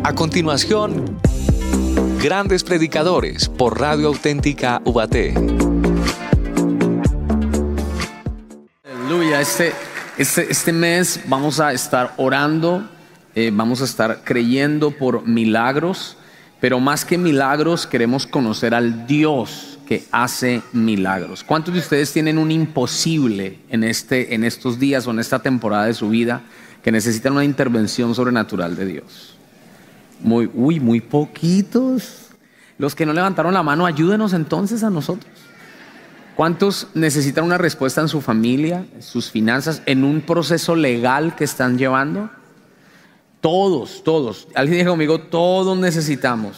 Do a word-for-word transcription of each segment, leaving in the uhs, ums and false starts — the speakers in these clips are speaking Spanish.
A continuación, Grandes Predicadores por Radio Auténtica Ubaté. Aleluya, este, este, este mes vamos a estar orando, eh, vamos a estar creyendo por milagros, pero más que milagros queremos conocer al Dios que hace milagros. ¿Cuántos de ustedes tienen un imposible en, este, en estos días o en esta temporada de su vida que necesitan una intervención sobrenatural de Dios? Muy, uy, muy poquitos. Los que no levantaron la mano, ayúdenos entonces a nosotros. ¿Cuántos necesitan una respuesta en su familia, en sus finanzas, en un proceso legal que están llevando? Todos, todos. Alguien dijo conmigo, todos necesitamos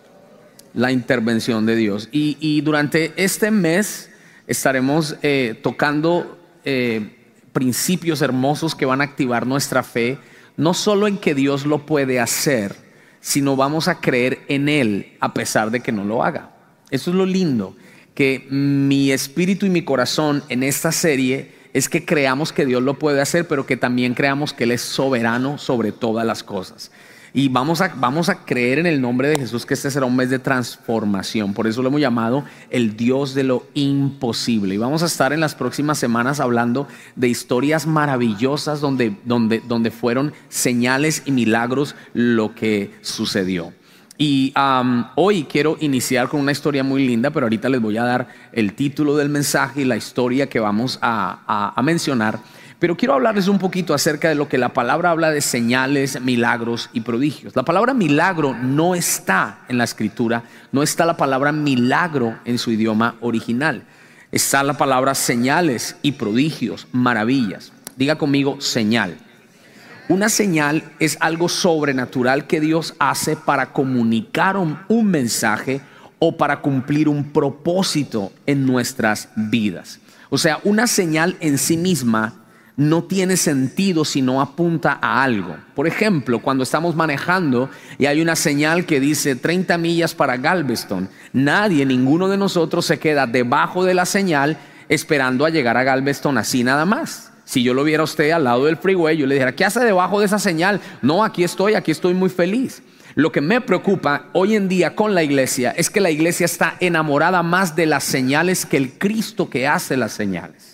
la intervención de Dios. Y, y durante este mes estaremos eh, tocando eh, principios hermosos que van a activar nuestra fe, no solo en que Dios lo puede hacer, sino vamos a creer en Él a pesar de que no lo haga. Eso es lo lindo, que mi espíritu y mi corazón en esta serie es que creamos que Dios lo puede hacer, pero que también creamos que Él es soberano sobre todas las cosas. Y vamos a, vamos a creer en el nombre de Jesús que este será un mes de transformación. Por eso lo hemos llamado el Dios de lo imposible. Y vamos a estar en las próximas semanas hablando de historias maravillosas donde, donde, donde fueron señales y milagros lo que sucedió. Y um, hoy quiero iniciar con una historia muy linda, pero ahorita les voy a dar el título del mensaje y la historia que vamos a, a, a mencionar. Pero quiero hablarles un poquito acerca de lo que la palabra habla de señales, milagros y prodigios. La palabra milagro no está en la escritura, no está la palabra milagro en su idioma original. Está la palabra señales y prodigios, maravillas. Diga conmigo, señal. Una señal es algo sobrenatural que Dios hace para comunicar un, un mensaje o para cumplir un propósito en nuestras vidas. O sea, una señal en sí misma no tiene sentido si no apunta a algo. Por ejemplo, cuando estamos manejando y hay una señal que dice treinta millas para Galveston, nadie, ninguno de nosotros se queda debajo de la señal esperando a llegar a Galveston así nada más. Si yo lo viera a usted al lado del freeway, yo le dijera, ¿qué hace debajo de esa señal? No, aquí estoy, aquí estoy muy feliz. Lo que me preocupa hoy en día con la iglesia es que la iglesia está enamorada más de las señales que el Cristo que hace las señales.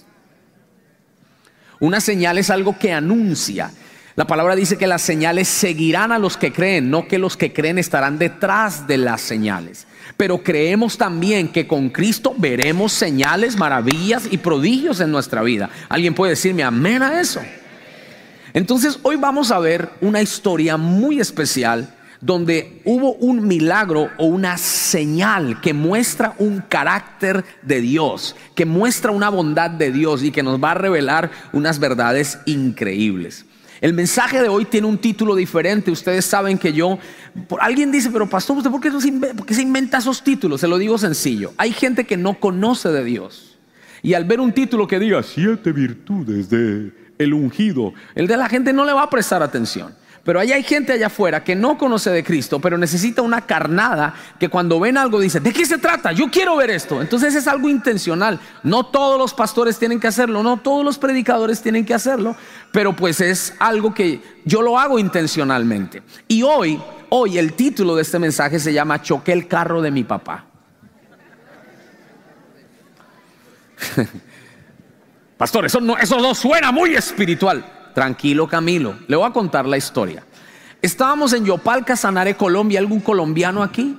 Una señal es algo que anuncia. La palabra dice que las señales seguirán a los que creen, no que los que creen estarán detrás de las señales. Pero creemos también que con Cristo veremos señales, maravillas y prodigios en nuestra vida. ¿Alguien puede decirme amén a eso? Entonces hoy vamos a ver una historia muy especial donde hubo un milagro o una señal que muestra un carácter de Dios, que muestra una bondad de Dios y que nos va a revelar unas verdades increíbles. El mensaje de hoy tiene un título diferente. Ustedes saben que yo, alguien dice, pero pastor, ¿usted por qué, no se inventa, por qué se inventa esos títulos? Se lo digo sencillo. Hay gente que no conoce de Dios y al ver un título que diga siete virtudes de el ungido, el de la gente no le va a prestar atención. Pero ahí hay gente allá afuera que no conoce de Cristo, pero necesita una carnada que cuando ven algo dice, ¿de qué se trata? Yo quiero ver esto. Entonces es algo intencional. No todos los pastores tienen que hacerlo, no todos los predicadores tienen que hacerlo, pero pues es algo que yo lo hago intencionalmente. Y hoy, hoy el título de este mensaje se llama Choqué el carro de mi papá. Pastor, eso no, eso no suena muy espiritual. Tranquilo, Camilo, le voy a contar la historia. Estábamos en Yopal, Casanare, Colombia. ¿Algún colombiano aquí?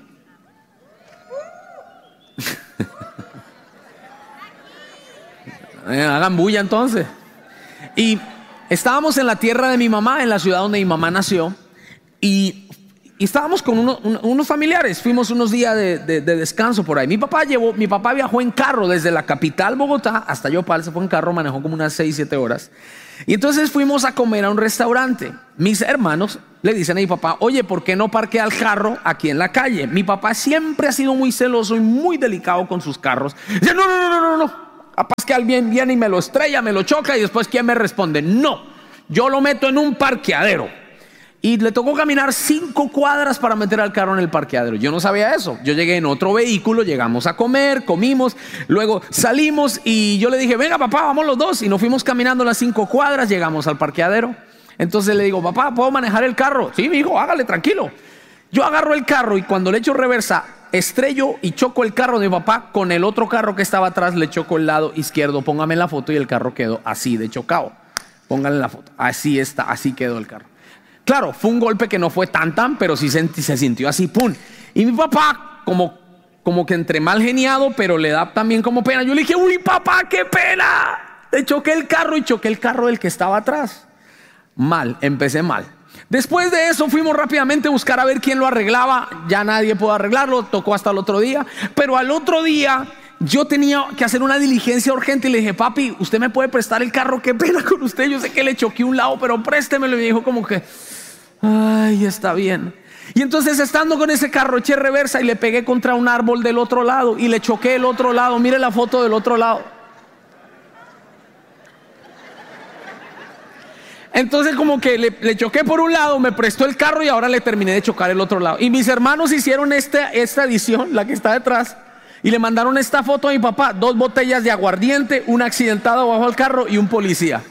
eh, hagan bulla entonces. Y estábamos en la tierra de mi mamá, en la ciudad donde mi mamá nació. Y, y estábamos con uno, un, unos familiares. Fuimos unos días de, de, de descanso por ahí. Mi papá, llevó, mi papá viajó en carro desde la capital, Bogotá, hasta Yopal. Se fue en carro, manejó como unas seis, siete horas. Y entonces fuimos a comer a un restaurante. Mis hermanos le dicen a mi papá, oye, ¿por qué no parquea el carro aquí en la calle? Mi papá siempre ha sido muy celoso y muy delicado con sus carros. Dice, no, no, no, no, no. Capaz que alguien viene y me lo estrella, me lo choca y después ¿quién me responde? No, yo lo meto en un parqueadero. Y le tocó caminar cinco cuadras para meter al carro en el parqueadero. Yo no sabía eso. Yo llegué en otro vehículo, llegamos a comer, comimos, luego salimos y yo le dije, venga papá, vamos los dos. Y nos fuimos caminando las cinco cuadras, llegamos al parqueadero. Entonces le digo, papá, ¿puedo manejar el carro? Sí, mi hijo, hágale, tranquilo. Yo agarro el carro y cuando le echo reversa, estrello y choco el carro de mi papá con el otro carro que estaba atrás, le choco el lado izquierdo. Póngame la foto y el carro quedó así de chocado. Póngale la foto. Así está, así quedó el carro. Claro, fue un golpe que no fue tan tan, pero sí se, se sintió así, pum. Y mi papá, como, como que entre mal geniado, pero le da también como pena. Yo le dije, uy papá, qué pena. Le choqué el carro y choqué el carro del que estaba atrás. Mal, empecé mal. Después de eso fuimos rápidamente a buscar a ver quién lo arreglaba. Ya nadie pudo arreglarlo, tocó hasta el otro día. Pero al otro día yo tenía que hacer una diligencia urgente y le dije, papi, ¿usted me puede prestar el carro? Qué pena con usted, yo sé que le choqué un lado, pero préstemelo. Y me dijo como que, ay, está bien. Y entonces estando con ese carro eché reversa y le pegué contra un árbol del otro lado y le choqué el otro lado. Mire la foto del otro lado. Entonces como que le, le choqué por un lado, me prestó el carro y ahora le terminé de chocar el otro lado. Y mis hermanos hicieron este, esta edición, la que está detrás, y le mandaron esta foto a mi papá. Dos botellas de aguardiente, un accidentado bajo el carro y un policía.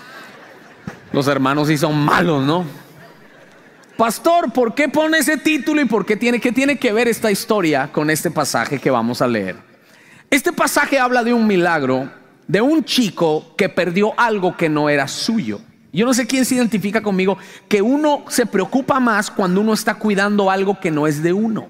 Los hermanos sí son malos, ¿no? Pastor, ¿por qué pone ese título y por qué tiene, qué tiene que ver esta historia con este pasaje que vamos a leer? Este pasaje habla de un milagro, de un chico que perdió algo que no era suyo. Yo no sé quién se identifica conmigo, que uno se preocupa más cuando uno está cuidando algo que no es de uno.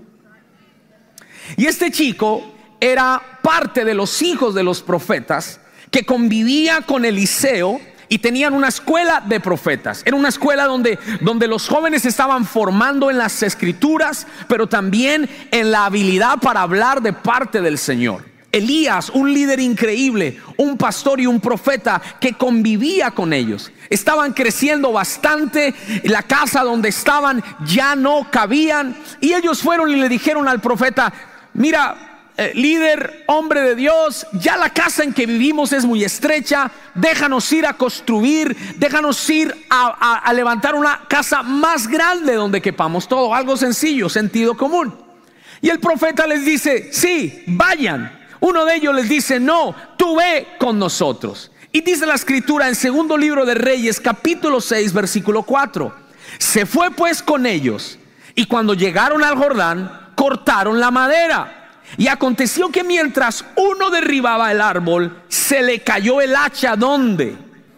Y este chico era parte de los hijos de los profetas que convivía con Eliseo y tenían una escuela de profetas. Era una escuela donde, donde los jóvenes estaban formando en las escrituras, pero también en la habilidad para hablar de parte del Señor. Elías, un líder increíble, un pastor y un profeta que convivía con ellos. Estaban creciendo bastante, la casa donde estaban ya no cabían. Y ellos fueron y le dijeron al profeta, mira, eh, líder, hombre de Dios, ya la casa en que vivimos es muy estrecha, déjanos ir a construir, déjanos ir a, a, a levantar una casa más grande donde quepamos todo. Algo sencillo, sentido común. Y el profeta les dice, sí, vayan. Uno de ellos les dice, no, tú ve con nosotros. Y dice la escritura en segundo libro de Reyes, capítulo seis, versículo cuatro. Se fue pues con ellos, y cuando llegaron al Jordán, cortaron la madera. Y aconteció que mientras uno derribaba el árbol, se le cayó el hacha, ¿dónde?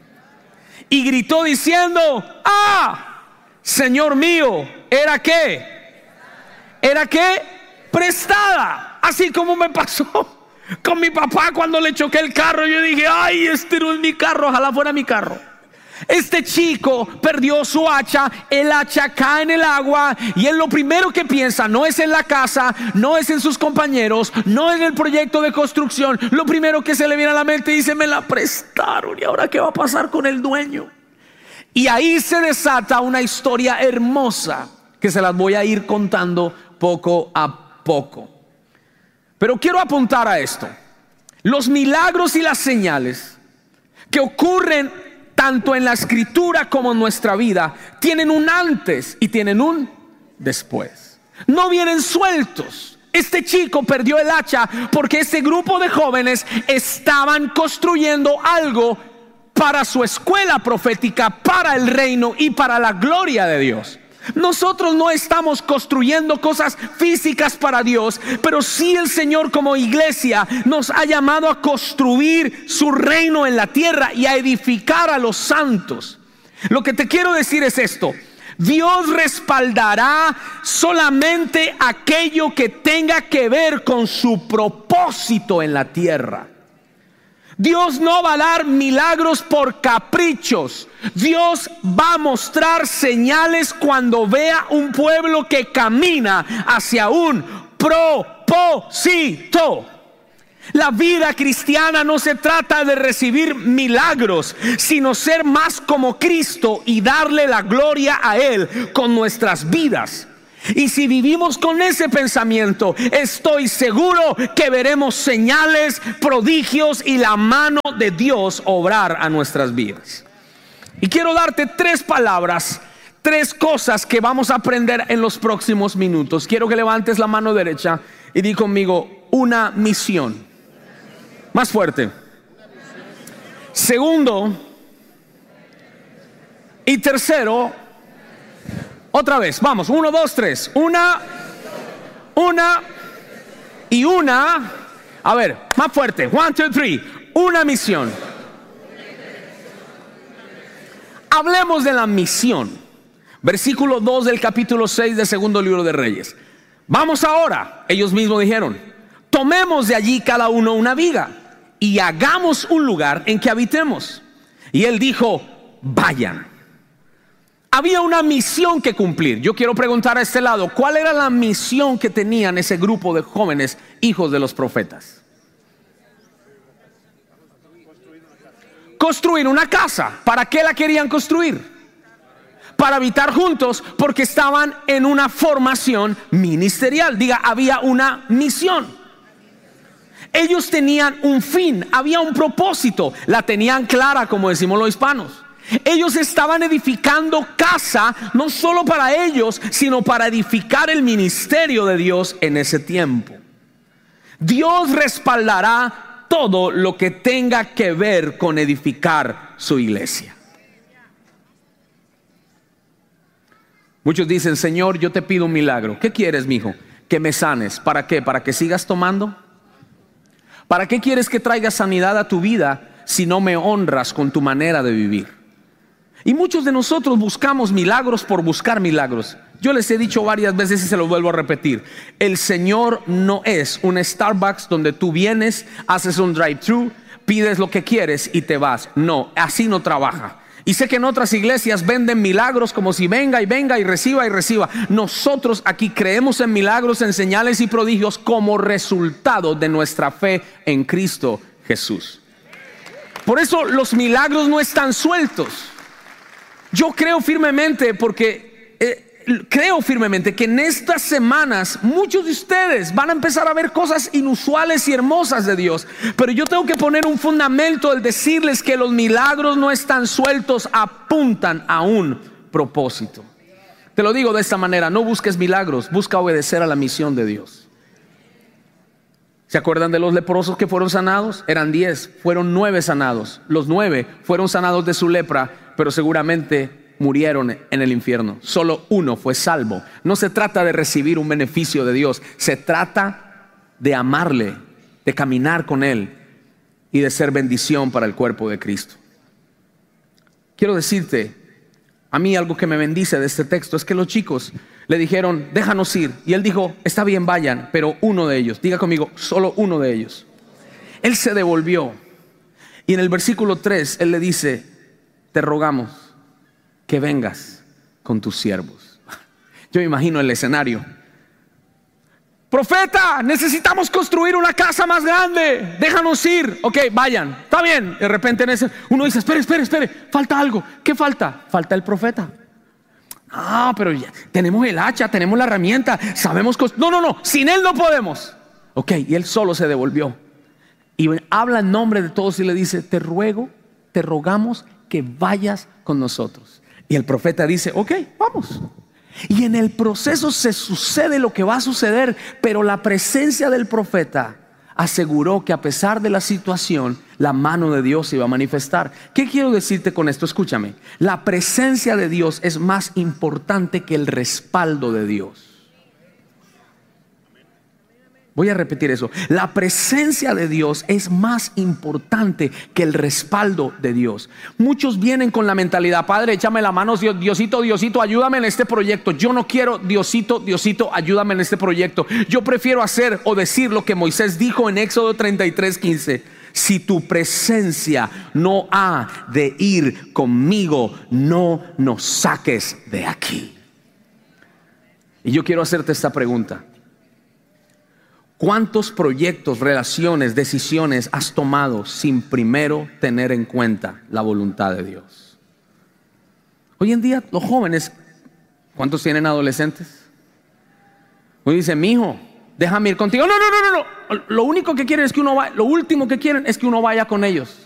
Y gritó diciendo, ¡ah! Señor mío, ¿era qué? ¿Era qué? Prestada. Así como me pasó con mi papá cuando le choqué el carro. Yo dije, ay, este no es mi carro, ojalá fuera mi carro. Este chico perdió su hacha, el hacha cae en el agua y él lo primero que piensa no es en la casa, no es en sus compañeros, no es en el proyecto de construcción. Lo primero que se le viene a la mente dice, me la prestaron y ahora qué va a pasar con el dueño. Y ahí se desata una historia hermosa que se las voy a ir contando poco a poco. Pero quiero apuntar a esto. Los milagros y las señales que ocurren tanto en la escritura como en nuestra vida tienen un antes y tienen un después. No vienen sueltos. Este chico perdió el hacha porque ese grupo de jóvenes estaban construyendo algo para su escuela profética, para el reino y para la gloria de Dios. Nosotros no estamos construyendo cosas físicas para Dios, pero sí el Señor como iglesia nos ha llamado a construir su reino en la tierra y a edificar a los santos. Lo que te quiero decir es esto: Dios respaldará solamente aquello que tenga que ver con su propósito en la tierra. Dios no va a dar milagros por caprichos. Dios va a mostrar señales cuando vea un pueblo que camina hacia un propósito. La vida cristiana no se trata de recibir milagros, sino ser más como Cristo y darle la gloria a Él con nuestras vidas. Y si vivimos con ese pensamiento, estoy seguro que veremos señales, prodigios y la mano de Dios obrar a nuestras vidas. Y quiero darte tres palabras, tres cosas que vamos a aprender en los próximos minutos. Quiero que levantes la mano derecha y di conmigo: una misión. Más fuerte. Segundo y tercero, Otra vez, vamos, uno, dos, tres. Una, una y una. A ver, más fuerte. One, two, three. Una misión. Hablemos de la misión. Versículo dos del capítulo seis del segundo libro de Reyes. Vamos ahora, ellos mismos dijeron, tomemos de allí cada uno una viga y hagamos un lugar en que habitemos. Y él dijo, vayan. Había una misión que cumplir. Yo quiero preguntar a este lado, ¿cuál era la misión que tenían ese grupo de jóvenes hijos de los profetas? Construir una casa. ¿Para qué la querían construir? Para habitar juntos, porque estaban en una formación ministerial. Diga, había una misión. Ellos tenían un fin, había un propósito, la tenían clara, como decimos los hispanos. Ellos estaban edificando casa, no solo para ellos, sino para edificar el ministerio de Dios en ese tiempo. Dios respaldará todo lo que tenga que ver con edificar su iglesia. Muchos dicen, Señor, yo te pido un milagro. ¿Qué quieres, mijo? Que me sanes. ¿Para qué? ¿Para que sigas tomando? ¿Para qué quieres que traiga sanidad a tu vida si no me honras con tu manera de vivir? Y muchos de nosotros buscamos milagros por buscar milagros. Yo les he dicho varias veces y se los vuelvo a repetir. El Señor no es un Starbucks donde tú vienes, haces un drive-thru, pides lo que quieres y te vas. No, así no trabaja. Y sé que en otras iglesias venden milagros como si venga y venga y reciba y reciba. Nosotros aquí creemos en milagros, en señales y prodigios como resultado de nuestra fe en Cristo Jesús. Por eso los milagros no están sueltos. Yo creo firmemente, porque eh, creo firmemente que en estas semanas muchos de ustedes van a empezar a ver cosas inusuales y hermosas de Dios. Pero yo tengo que poner un fundamento al decirles que los milagros no están sueltos, apuntan a un propósito. Te lo digo de esta manera, no busques milagros, busca obedecer a la misión de Dios. ¿Se acuerdan de los leprosos que fueron sanados? Eran diez, fueron nueve sanados. Los nueve fueron sanados de su lepra, pero seguramente murieron en el infierno. Solo uno fue salvo. No se trata de recibir un beneficio de Dios, se trata de amarle, de caminar con Él y de ser bendición para el cuerpo de Cristo. Quiero decirte, a mí algo que me bendice de este texto es que los chicos le dijeron, déjanos ir. Y él dijo, está bien, vayan, pero uno de ellos, diga conmigo, solo uno de ellos. Él se devolvió. Y en el versículo tres, él le dice, te rogamos que vengas con tus siervos. Yo me imagino el escenario. Profeta, necesitamos construir una casa más grande, déjanos ir. Ok, vayan, está bien. De repente en ese, uno dice, espere, espere, espere, falta algo. ¿Qué falta? Falta el profeta. Ah, pero ya tenemos el hacha, tenemos la herramienta, sabemos cosas. No, no, no, sin él no podemos. Ok, y él solo se devolvió. Y habla en nombre de todos y le dice, te ruego, te rogamos que vayas con nosotros. Y el profeta dice, ok, vamos. Y en el proceso se sucede lo que va a suceder, pero la presencia del profeta aseguró que a pesar de la situación, la mano de Dios se iba a manifestar. ¿Qué quiero decirte con esto? Escúchame. La presencia de Dios es más importante que el respaldo de Dios. Voy a repetir eso. La presencia de Dios es más importante que el respaldo de Dios. Muchos vienen con la mentalidad, Padre, échame la mano, Diosito, Diosito, ayúdame en este proyecto. Yo no quiero, Diosito, Diosito, ayúdame en este proyecto. Yo prefiero hacer o decir lo que Moisés dijo en Éxodo treinta y tres, quince. Si tu presencia no ha de ir conmigo, no nos saques de aquí. Y yo quiero hacerte esta pregunta. ¿Cuántos proyectos, relaciones, decisiones has tomado sin primero tener en cuenta la voluntad de Dios? Hoy en día los jóvenes, ¿cuántos tienen adolescentes? Hoy dicen, mi hijo, déjame ir contigo. No, no, no, no, no. Lo único que quieren es que uno vaya, lo último que quieren es que uno vaya con ellos.